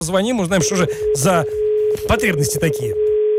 Звоним, узнаем, что же за потребности такие.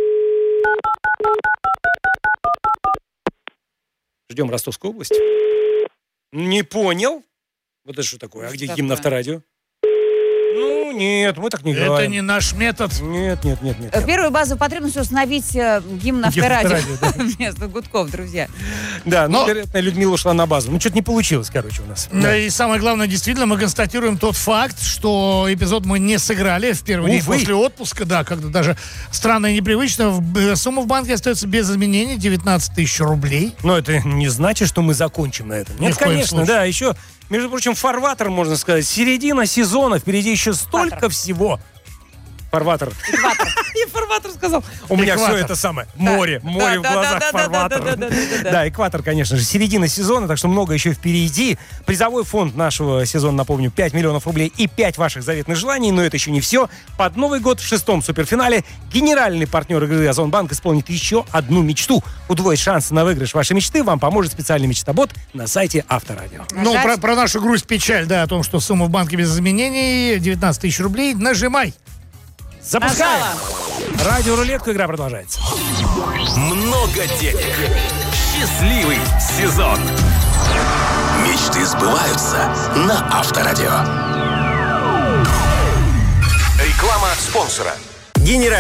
Ждем Ростовскую область. Не понял. Вот это что такое? А где гимн Авторадио? Ну, нет, мы так не играем. Это не наш метод. Нет. Первую базовую потребность установить гимн Авторадио вместо гудков, друзья. Да, вероятно, Людмила ушла на базу. Ну, что-то не получилось, у нас. Да, и самое главное, действительно, мы констатируем тот факт, что эпизод мы не сыграли в первый день после отпуска. Да, когда даже странно и непривычно. Сумма в банке остается без изменений, 19 тысяч рублей. Но это не значит, что мы закончим на этом. Нет, конечно, да, еще... Между прочим, фарватер, можно сказать, середина сезона, впереди еще столько всего. Фарватер. И фарватер сказал. У меня все это самое. Море в глазах фарватера. Да, экватор, конечно же, середина сезона, так что много еще впереди. Призовой фонд нашего сезона, напомню, 5 миллионов рублей и 5 ваших заветных желаний, но это еще не все. Под Новый год в 6-м суперфинале генеральный партнер игры Озонбанк исполнит еще одну мечту. Удвоить шансы на выигрыш вашей мечты вам поможет специальный мечтобот на сайте Авторадио. Ну, про нашу грусть-печаль, да, о том, что сумма в банке без изменений, 19 тысяч рублей, нажимай. Запускаем! Радиорулетку, игра продолжается. Много денег. Счастливый сезон. Мечты сбываются на Авторадио. Реклама спонсора.